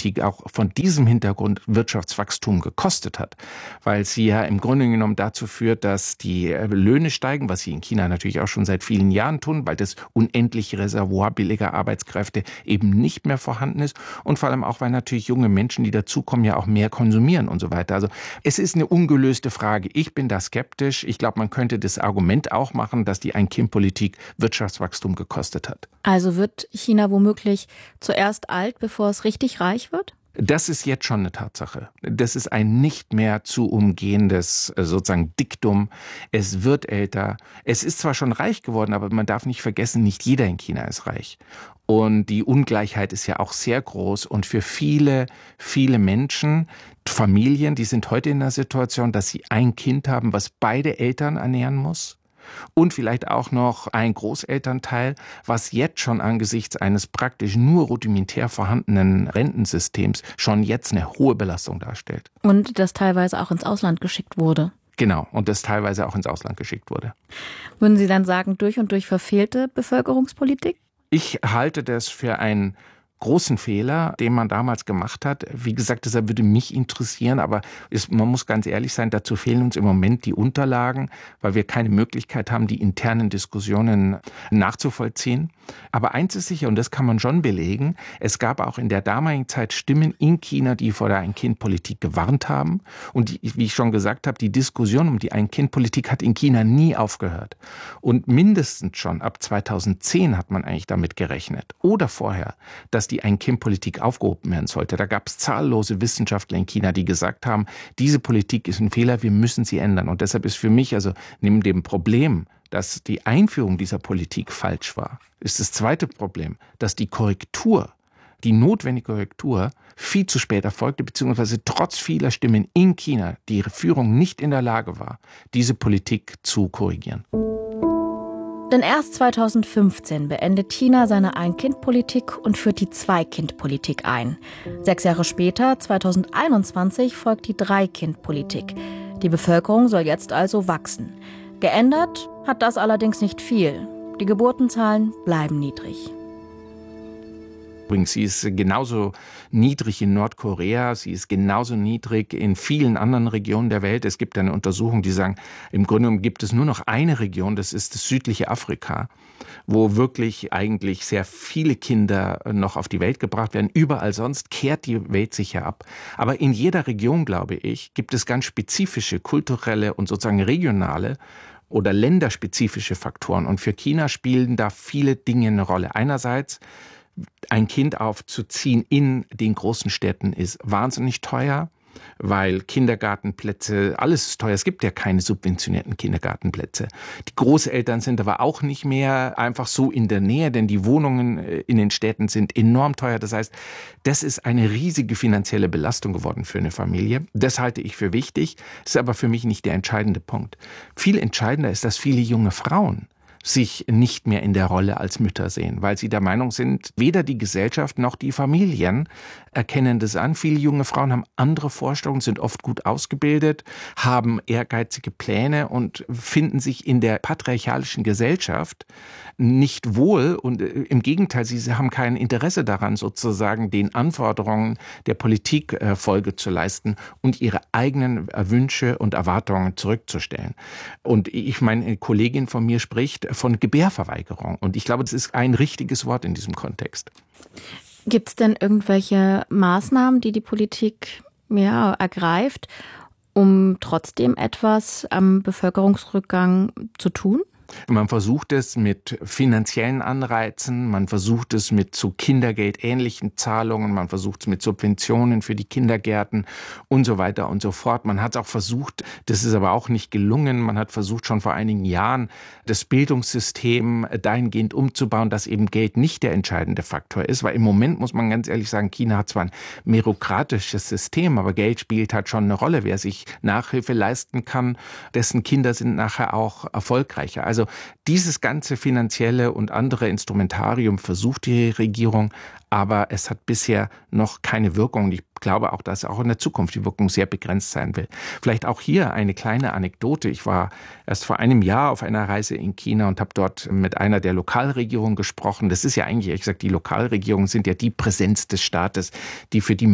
Politik auch von diesem Hintergrund Wirtschaftswachstum gekostet hat, weil sie ja im Grunde genommen dazu führt, dass die Löhne steigen, was sie in China natürlich auch schon seit vielen Jahren tun, weil das unendliche Reservoir billiger Arbeitskräfte eben nicht mehr vorhanden ist und vor allem auch, weil natürlich junge Menschen, die dazukommen, ja auch mehr konsumieren und so weiter. Also es ist eine ungelöste Frage. Ich bin da skeptisch. Ich glaube, man könnte das Argument auch machen, dass die Ein-Kind-Politik Wirtschaftswachstum gekostet hat. Also wird China womöglich zuerst alt, bevor es richtig reich wird? Das ist jetzt schon eine Tatsache. Das ist ein nicht mehr zu umgehendes sozusagen Diktum. Es wird älter. Es ist zwar schon reich geworden, aber man darf nicht vergessen, nicht jeder in China ist reich. Und die Ungleichheit ist ja auch sehr groß. Und für viele, viele Menschen, Familien, die sind heute in der Situation, dass sie ein Kind haben, was beide Eltern ernähren muss. Und vielleicht auch noch ein Großelternteil, was jetzt schon angesichts eines praktisch nur rudimentär vorhandenen Rentensystems schon jetzt eine hohe Belastung darstellt. Und das teilweise auch ins Ausland geschickt wurde. Genau, und das teilweise auch ins Ausland geschickt wurde. Würden Sie dann sagen, durch und durch verfehlte Bevölkerungspolitik? Ich halte das für einen großen Fehler, den man damals gemacht hat. Wie gesagt, deshalb würde mich interessieren, aber man muss ganz ehrlich sein, dazu fehlen uns im Moment die Unterlagen, weil wir keine Möglichkeit haben, die internen Diskussionen nachzuvollziehen. Aber eins ist sicher, und das kann man schon belegen, es gab auch in der damaligen Zeit Stimmen in China, die vor der Ein-Kind-Politik gewarnt haben. Und wie ich schon gesagt habe, die Diskussion um die Ein-Kind-Politik hat in China nie aufgehört. Und mindestens schon ab 2010 hat man eigentlich damit gerechnet. Oder vorher, dass die Ein-Kind-Politik aufgehoben werden sollte. Da gab es zahllose Wissenschaftler in China, die gesagt haben, diese Politik ist ein Fehler, wir müssen sie ändern. Und deshalb ist für mich, also neben dem Problem, dass die Einführung dieser Politik falsch war, ist das zweite Problem, dass die notwendige Korrektur viel zu spät erfolgte, beziehungsweise trotz vieler Stimmen in China die Führung nicht in der Lage war, diese Politik zu korrigieren. Denn erst 2015 beendet China seine Ein-Kind-Politik und führt die Zwei-Kind-Politik ein. 6 Jahre später, 2021, folgt die Drei-Kind-Politik. Die Bevölkerung soll jetzt also wachsen. Geändert hat das allerdings nicht viel. Die Geburtenzahlen bleiben niedrig. Übrigens, sie ist genauso niedrig in Nordkorea, sie ist genauso niedrig in vielen anderen Regionen der Welt. Es gibt eine Untersuchung, die sagen, im Grunde genommen gibt es nur noch eine Region, das ist das südliche Afrika, wo wirklich eigentlich sehr viele Kinder noch auf die Welt gebracht werden. Überall sonst kehrt die Welt sich ja ab. Aber in jeder Region, glaube ich, gibt es ganz spezifische kulturelle und sozusagen regionale oder länderspezifische Faktoren. Und für China spielen da viele Dinge eine Rolle. Einerseits, ein Kind aufzuziehen in den großen Städten ist wahnsinnig teuer, weil Kindergartenplätze, alles ist teuer. Es gibt ja keine subventionierten Kindergartenplätze. Die Großeltern sind aber auch nicht mehr einfach so in der Nähe, denn die Wohnungen in den Städten sind enorm teuer. Das heißt, das ist eine riesige finanzielle Belastung geworden für eine Familie. Das halte ich für wichtig, ist aber für mich nicht der entscheidende Punkt. Viel entscheidender ist, dass viele junge Frauen sich nicht mehr in der Rolle als Mütter sehen, weil sie der Meinung sind, weder die Gesellschaft noch die Familien erkennen das an. Viele junge Frauen haben andere Vorstellungen, sind oft gut ausgebildet, haben ehrgeizige Pläne und finden sich in der patriarchalischen Gesellschaft nicht wohl und im Gegenteil, sie haben kein Interesse daran, sozusagen den Anforderungen der Politik Folge zu leisten und ihre eigenen Wünsche und Erwartungen zurückzustellen. Und eine Kollegin von mir spricht von Gebärverweigerung und ich glaube, das ist ein richtiges Wort in diesem Kontext. Gibt es denn irgendwelche Maßnahmen, die die Politik ergreift, um trotzdem etwas am Bevölkerungsrückgang zu tun? Man versucht es mit finanziellen Anreizen, man versucht es mit so Kindergeldähnlichen Zahlungen, man versucht es mit Subventionen für die Kindergärten und so weiter und so fort. Man hat es auch versucht, das ist aber auch nicht gelungen, man hat versucht schon vor einigen Jahren das Bildungssystem dahingehend umzubauen, dass eben Geld nicht der entscheidende Faktor ist, weil im Moment muss man ganz ehrlich sagen, China hat zwar ein merokratisches System, aber Geld spielt halt schon eine Rolle. Wer sich Nachhilfe leisten kann, dessen Kinder sind nachher auch erfolgreicher. Also dieses ganze finanzielle und andere Instrumentarium versucht die Regierung, aber es hat bisher noch keine Wirkung. Ich glaube auch, dass auch in der Zukunft die Wirkung sehr begrenzt sein will. Vielleicht auch hier eine kleine Anekdote. Ich war erst vor einem Jahr auf einer Reise in China und habe dort mit einer der Lokalregierungen gesprochen. Das ist ja eigentlich, ehrlich gesagt, die Lokalregierungen sind ja die Präsenz des Staates, die für die